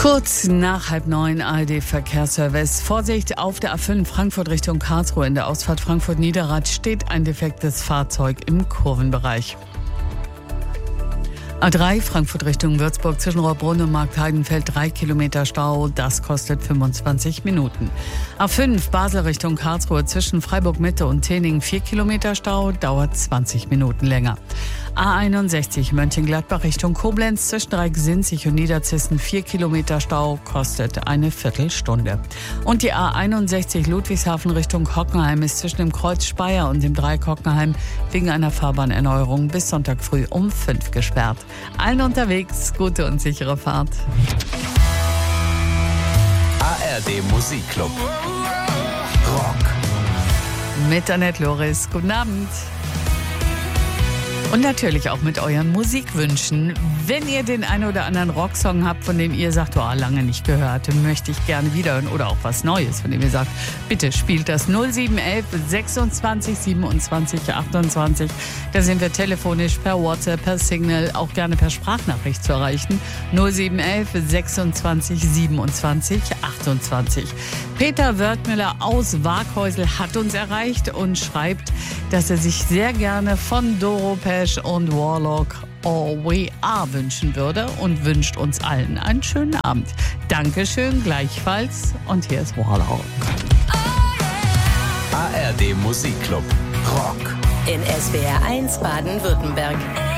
Kurz nach 8:30 ARD-Verkehrsservice. Vorsicht auf der A5 Frankfurt Richtung Karlsruhe. In der Ausfahrt Frankfurt-Niederrad steht ein defektes Fahrzeug im Kurvenbereich. A3 Frankfurt Richtung Würzburg zwischen Rohrbrunn und Marktheidenfeld 3 Kilometer Stau, das kostet 25 Minuten. A5 Basel Richtung Karlsruhe zwischen Freiburg Mitte und Tening 4 Kilometer Stau, dauert 20 Minuten länger. A61 Mönchengladbach Richtung Koblenz zwischen Dreiecksinzig und Niederzissen 4 Kilometer Stau, kostet eine Viertelstunde. Und die A61 Ludwigshafen Richtung Hockenheim ist zwischen dem Kreuz Speyer und dem Dreieck Hockenheim wegen einer Fahrbahnerneuerung bis Sonntag früh um 5 gesperrt. Allen unterwegs, gute und sichere Fahrt. ARD Musikclub. Rock. Mit Annette Loris. Guten Abend. Und natürlich auch mit euren Musikwünschen. Wenn ihr den einen oder anderen Rocksong habt, von dem ihr sagt, oh, lange nicht gehört, möchte ich gerne wiederhören, oder auch was Neues, von dem ihr sagt, bitte spielt das 0711 26 27 28. Da sind wir telefonisch, per WhatsApp, per Signal, auch gerne per Sprachnachricht zu erreichen. 0711 26 27 28. Peter Wörthmüller aus Waaghäusel hat uns erreicht und schreibt, dass er sich sehr gerne von Doro Pesch und Warlock All We Are wünschen würde und wünscht uns allen einen schönen Abend. Dankeschön, gleichfalls. Und hier ist Warlock. ARD Musikclub. Rock. In SWR 1 Baden-Württemberg.